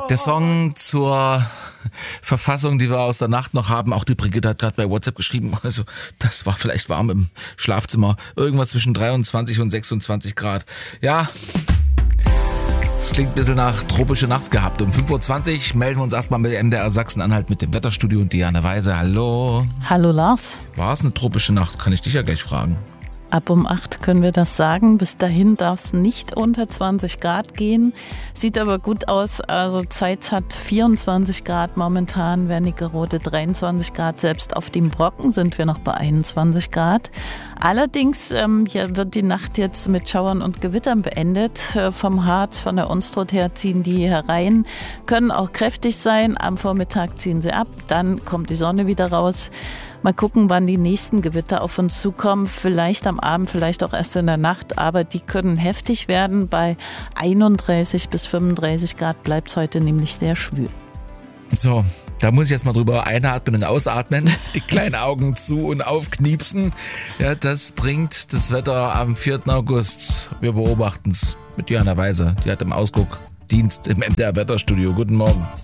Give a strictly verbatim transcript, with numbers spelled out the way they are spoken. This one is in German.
Der Song zur Verfassung, die wir aus der Nacht noch haben, auch die Brigitte hat gerade bei WhatsApp geschrieben, also das war vielleicht warm im Schlafzimmer, irgendwas zwischen dreiundzwanzig und sechsundzwanzig Grad. Ja, es klingt ein bisschen nach tropische Nacht gehabt. Um fünf Uhr zwanzig melden wir uns erstmal mit M D R Sachsen-Anhalt mit dem Wetterstudio und Diana Weise. Hallo. Hallo Lars. War es eine tropische Nacht? Kann ich dich ja gleich fragen. Ab um acht können wir das sagen. Bis dahin darf es nicht unter zwanzig Grad gehen. Sieht aber gut aus. Also Zeitz hat vierundzwanzig Grad momentan, Wernigerode dreiundzwanzig Grad. Selbst auf dem Brocken sind wir noch bei einundzwanzig Grad. Allerdings ähm, hier wird die Nacht jetzt mit Schauern und Gewittern beendet. Äh, vom Harz, von der Unstrut her ziehen die herein, können auch kräftig sein. Am Vormittag ziehen sie ab, dann kommt die Sonne wieder raus. Mal gucken, wann die nächsten Gewitter auf uns zukommen. Vielleicht am Abend, vielleicht auch erst in der Nacht. Aber die können heftig werden. Bei einunddreißig bis fünfunddreißig Grad bleibt es heute nämlich sehr schwül. So, da muss ich jetzt mal drüber einatmen und ausatmen. Die kleinen Augen zu und aufkniepsen. Ja, das bringt das Wetter am vierten August. Wir beobachten es mit Diana Weise. Die hat im Ausguck Dienst im M D R Wetterstudio. Guten Morgen.